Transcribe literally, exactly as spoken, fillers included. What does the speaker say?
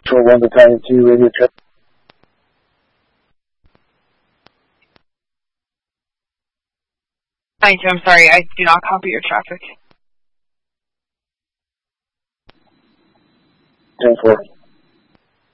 Control one Battalion two, radio check. Thank you, I'm sorry, I do not copy your traffic. ten four.